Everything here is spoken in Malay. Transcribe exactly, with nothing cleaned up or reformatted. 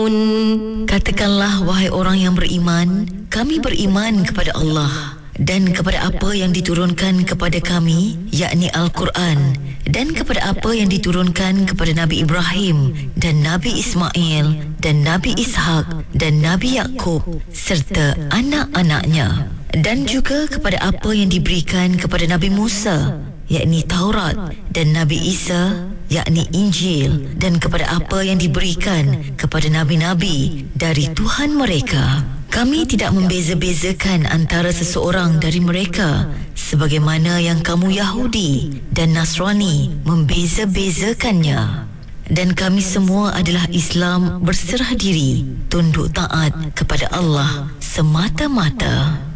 يعلمون. Katakanlah, wahai orang yang beriman, kami beriman kepada Allah dan kepada apa yang diturunkan kepada kami, yakni Al-Quran, dan kepada apa yang diturunkan kepada Nabi Ibrahim dan Nabi Ismail dan Nabi Ishak dan Nabi Yakub serta anak-anaknya, dan juga kepada apa yang diberikan kepada Nabi Musa, yakni Taurat, dan Nabi Isa, yakni Injil, dan kepada apa yang diberikan kepada nabi-nabi dari Tuhan mereka. Kami tidak membeza-bezakan antara seseorang dari mereka sebagaimana yang kamu Yahudi dan Nasrani membeza-bezakannya. Dan kami semua adalah Islam berserah diri, tunduk taat kepada Allah semata-mata.